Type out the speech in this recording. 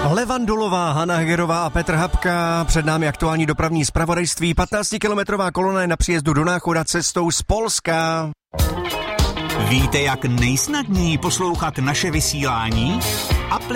Levandulová, Hana Hegerová a Petr Habka. Před námi aktuální dopravní zpravodajství. 15-kilometrová kolona je na příjezdu do Náchoda cestou z Polska. Víte, jak nejsnadněji poslouchat naše vysílání?